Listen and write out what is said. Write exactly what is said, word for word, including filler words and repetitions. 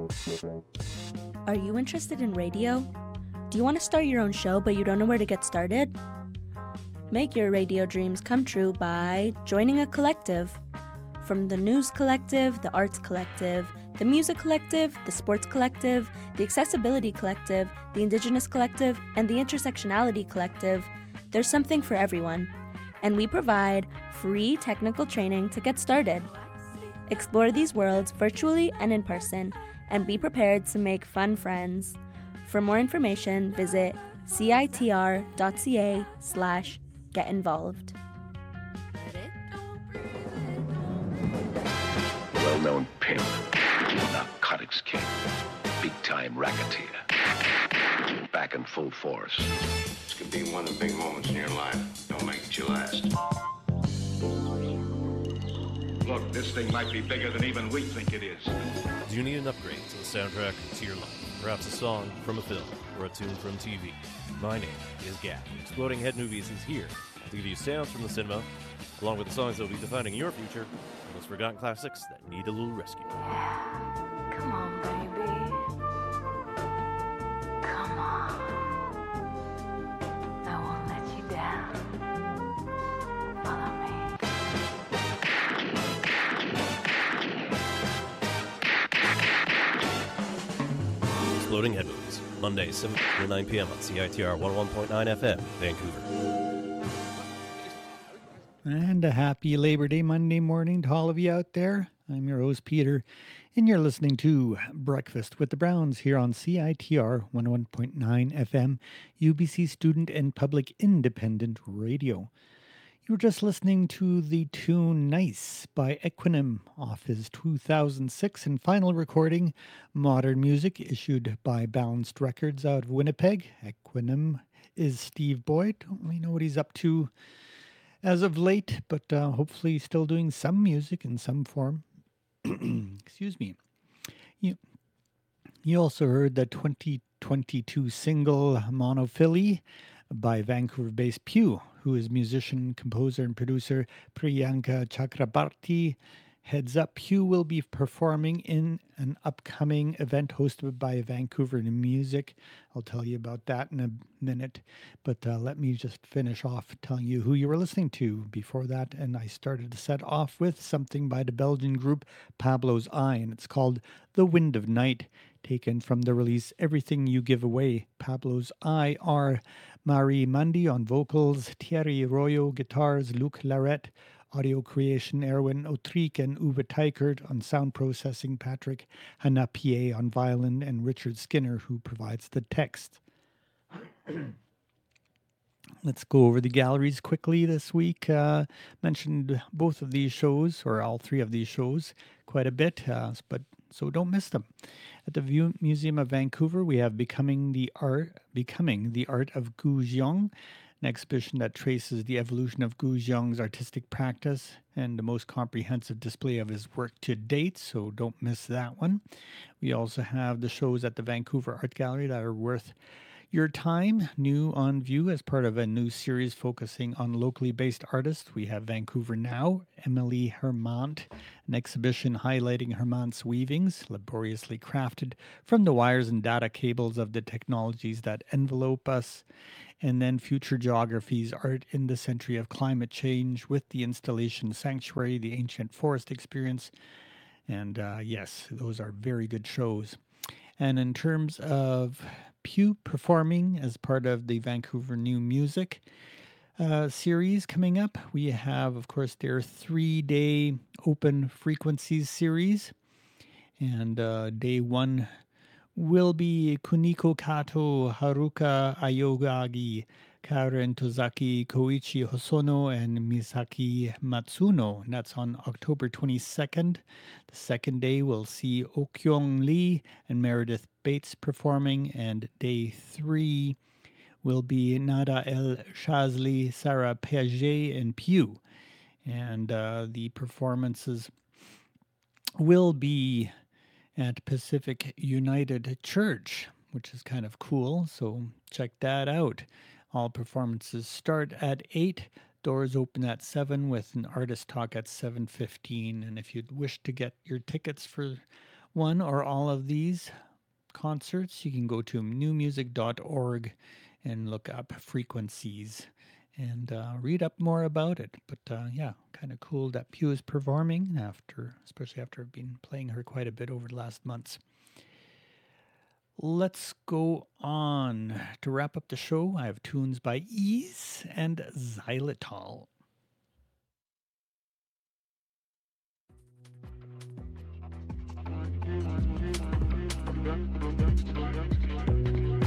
Are you interested in radio? Do you want to start your own show but you don't know where to get started? Make your radio dreams come true by joining a collective. From the News Collective, the Arts Collective, the Music Collective, the Sports Collective, the Accessibility Collective, the Indigenous Collective, and the Intersectionality Collective, there's something for everyone. And we provide free technical training to get started. Explore these worlds virtually and in person, and be prepared to make fun friends. For more information, visit citr.ca slash get involved. Well-known pimp, narcotics king, big-time racketeer, back in full force. This could be one of the big moments in your life. Don't make it your last. Look, this thing might be bigger than even we think it is. Do you need an upgrade to the soundtrack to your life? Perhaps a song from a film or a tune from T V? My name is Gap. Exploding Head Movies is here to give you sounds from the cinema, along with the songs that will be defining your future, and those forgotten classics that need a little rescue. Yeah. Come on, baby. Come on. I won't let you down. Follow me. Exploding Head Movies, Monday, seven to nine p.m. on C I T R one oh one point nine F M, Vancouver. And a happy Labor Day Monday morning to all of you out there. I'm your host, Peter, and you're listening to Breakfast with the Browns here on C I T R one oh one point nine F M, U B C Student and Public Independent Radio. You were just listening to the tune Nice by Equinem off his two thousand six and final recording, Modern Music, issued by Balanced Records out of Winnipeg. Equinem is Steve Boyd. Don't really know what he's up to as of late, but uh, hopefully still doing some music in some form. Excuse me. You, you also heard the twenty twenty-two single Monophily by Vancouver-based Pew, who is musician, composer, and producer Priyanka Chakrabarti. Heads up, Pew will be performing in an upcoming event hosted by Vancouver New Music. I'll tell you about that in a minute, but uh, let me just finish off telling you who you were listening to before that. And I started to set off with something by the Belgian group Pablo's Eye, and it's called The Wind of Night, taken from the release Everything You Give Away. Pablo's Eye are Marie Mundy on vocals, Thierry Royo guitars, Luc Larette audio creation, Erwin Autrique and Uwe Teichert on sound processing, Patrick Hanapier on violin, and Richard Skinner, who provides the text. Let's go over the galleries quickly this week. Uh, mentioned both of these shows, or all three of these shows, quite a bit, uh, but so don't miss them. At the View Museum of Vancouver, we have Becoming the Art, Becoming the Art of Gu Xiong, an exhibition that traces the evolution of Gu Xiong's artistic practice and the most comprehensive display of his work to date, so don't miss that one. We also have the shows at the Vancouver Art Gallery that are worth your time, new on view as part of a new series focusing on locally based artists. We have Vancouver Now, Emily Hermant, an exhibition highlighting Hermant's weavings, laboriously crafted from the wires and data cables of the technologies that envelope us. And then Future Geographies, Art in the Century of Climate Change, with the installation Sanctuary, the Ancient Forest Experience. And uh, yes, those are very good shows. And in terms of Pew performing as part of the Vancouver New Music uh, series coming up, we have, of course, their three-day Open Frequencies series. And uh, day one will be Kuniko Kato, Haruka Ayogagi, Karen Tozaki, Koichi Hosono, and Misaki Matsuno. And that's on October twenty-second. The second day will see Okyong Lee and Meredith Bates performing. And day three will be Nada El Shazli, Sarah Piaget, and Pew. And uh, the performances will be at Pacific United Church, which is kind of cool, so check that out. All performances start at eight, doors open at seven, with an artist talk at seven fifteen, and if you'd wish to get your tickets for one or all of these concerts, you can go to new music dot org and look up Frequencies and uh, read up more about it. But uh, yeah, kind of cool that Pew is performing after, especially after I've been playing her quite a bit over the last months. Let's go on. To wrap up the show, I have tunes by Ease and Xylitol.